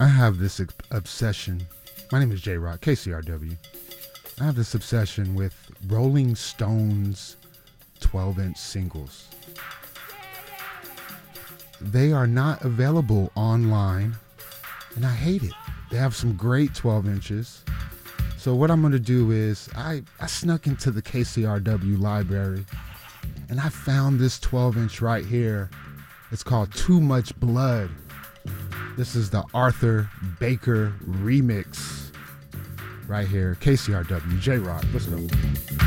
I have this obsession. My name is J Rock, KCRW. I have this obsession with Rolling Stones 12-inch singles. They are not available online, and I hate it. They have some great 12 inches. So what I'm going to do is I snuck into the KCRW library, and I found this 12-inch right here. It's called Too Much Blood. This is the Arthur Baker remix right here. KCRW, J-Rock. Let's go.